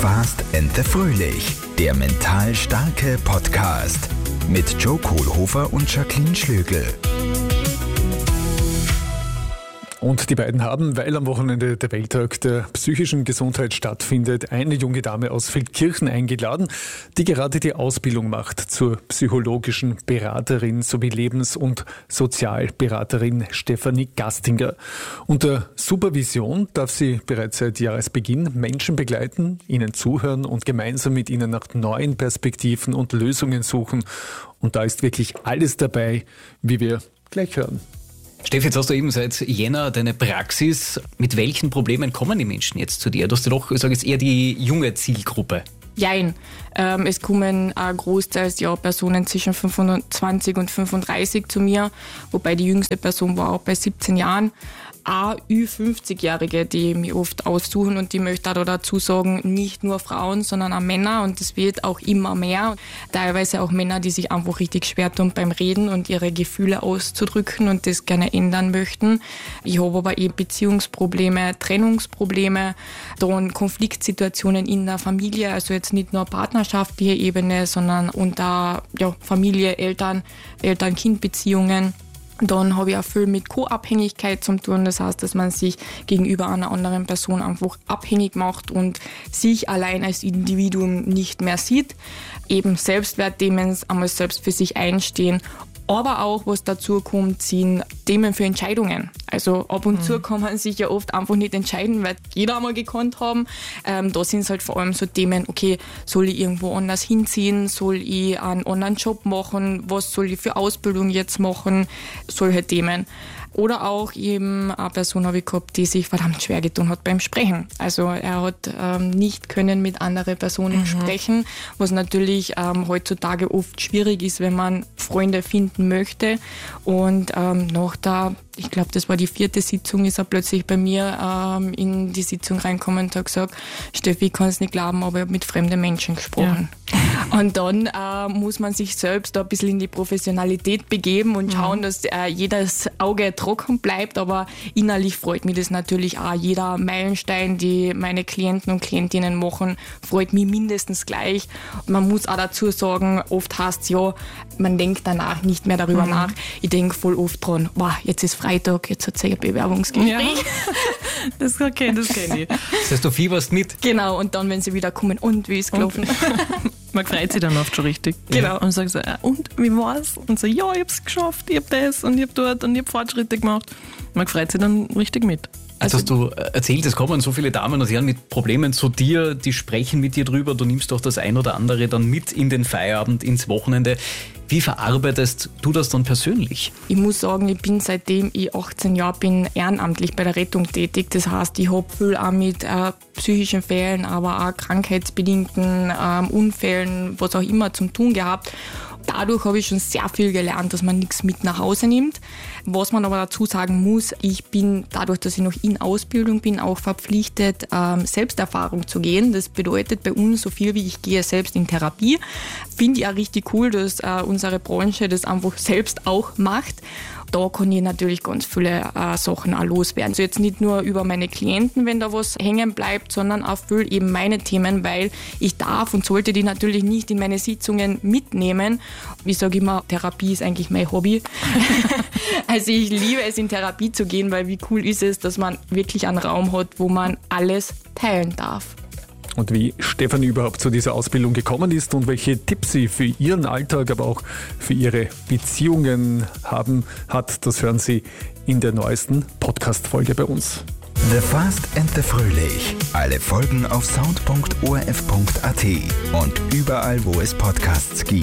Fast and the Fröhlich, der mental starke Podcast mit Joe Kohlhofer und Jacqueline Schlögl. Und die beiden haben, weil am Wochenende der Welttag der psychischen Gesundheit stattfindet, eine junge Dame aus Feldkirchen eingeladen, die gerade die Ausbildung macht zur psychologischen Beraterin sowie Lebens- und Sozialberaterin Stefanie Gastinger. Unter Supervision darf sie bereits seit Jahresbeginn Menschen begleiten, ihnen zuhören und gemeinsam mit ihnen nach neuen Perspektiven und Lösungen suchen. Und da ist wirklich alles dabei, wie wir gleich hören. Steffi, jetzt hast du eben seit Jänner deine Praxis. Mit welchen Problemen kommen die Menschen jetzt zu dir? Du hast ja doch, ich sage jetzt eher die junge Zielgruppe. Jein. Es kommen großteils Personen zwischen 25 und 35 zu mir, wobei die jüngste Person war auch bei 17 Jahren. Auch Ü50-Jährige, die mich oft aussuchen, und die möchte auch dazu sagen, nicht nur Frauen, sondern auch Männer, und das wird auch immer mehr. Teilweise auch Männer, die sich einfach richtig schwer tun beim Reden und ihre Gefühle auszudrücken und das gerne ändern möchten. Ich habe aber eben Beziehungsprobleme, Trennungsprobleme, dann Konfliktsituationen in der Familie, also jetzt nicht nur partnerschaftliche Ebene, sondern unter Familie, Eltern-Kind-Beziehungen. Dann habe ich auch viel mit Co-Abhängigkeit zu tun. Das heißt, dass man sich gegenüber einer anderen Person einfach abhängig macht und sich allein als Individuum nicht mehr sieht. Eben Selbstwertthemen, einmal selbst für sich einstehen. Aber auch, was dazu kommt, sind Themen für Entscheidungen. Also ab und zu kann man sich ja oft einfach nicht entscheiden, weil jeder einmal gekonnt haben. Da sind es halt vor allem so Themen, okay, soll ich irgendwo anders hinziehen? Soll ich einen anderen Job machen? Was soll ich für Ausbildung jetzt machen? Solche Themen. Oder auch eben eine Person habe ich gehabt, die sich verdammt schwer getan hat beim Sprechen. Also er hat nicht können mit anderen Personen sprechen, was natürlich heutzutage oft schwierig ist, wenn man Freunde finden möchte. Und nach der, ich glaube, das war die 4. Sitzung, ist er plötzlich bei mir in die Sitzung reingekommen und hat gesagt, Steffi, ich kann es nicht glauben, aber ich habe mit fremden Menschen gesprochen. Ja. Und dann muss man sich selbst da ein bisschen in die Professionalität begeben und schauen, dass jedes Auge trocken bleibt, aber innerlich freut mich das natürlich auch. Jeder Meilenstein, die meine Klienten und Klientinnen machen, freut mich mindestens gleich. Man muss auch dazu sagen, oft heißt es ja, man denkt danach nicht mehr darüber nach. Ich denke voll oft dran, wow, jetzt ist Freitag, jetzt hat es ein Bewerbungsgespräch. Ja. Das kenne ich. Das heißt, du fieberst mit? Genau, und dann, wenn sie wieder kommen, und wie ist gelaufen? Man freut sich dann oft schon richtig. Genau. Und sagt so, und wie war's? Und so, ja, ich hab's geschafft, ich hab das und ich hab dort und ich hab Fortschritte gemacht. Man freut sich dann richtig mit. Jetzt hast du erzählt, es kommen so viele Damen und Herren mit Problemen zu dir, die sprechen mit dir drüber, du nimmst doch das ein oder andere dann mit in den Feierabend, ins Wochenende. Wie verarbeitest du das dann persönlich? Ich muss sagen, ich bin seitdem ich 18 Jahre bin ehrenamtlich bei der Rettung tätig. Das heißt, ich habe viel auch mit psychischen Fällen, aber auch krankheitsbedingten Unfällen, was auch immer, zum tun gehabt. Dadurch habe ich schon sehr viel gelernt, dass man nichts mit nach Hause nimmt. Was man aber dazu sagen muss, ich bin, dadurch, dass ich noch in Ausbildung bin, auch verpflichtet, Selbsterfahrung zu gehen. Das bedeutet bei uns so viel wie ich gehe selbst in Therapie. Finde ich auch richtig cool, dass unsere Branche das einfach selbst auch macht. Da kann ich natürlich ganz viele Sachen auch loswerden. Also jetzt nicht nur über meine Klienten, wenn da was hängen bleibt, sondern auch viel eben meine Themen, weil ich darf und sollte die natürlich nicht in meine Sitzungen mitnehmen. Ich sage immer, Therapie ist eigentlich mein Hobby. Also ich liebe es, in Therapie zu gehen, weil wie cool ist es, dass man wirklich einen Raum hat, wo man alles teilen darf. Und wie Stefanie überhaupt zu dieser Ausbildung gekommen ist und welche Tipps sie für ihren Alltag, aber auch für ihre Beziehungen hat, das hören Sie in der neuesten Podcast-Folge bei uns. The Fast and the Fröhlich. Alle Folgen auf sound.orf.at und überall, wo es Podcasts gibt.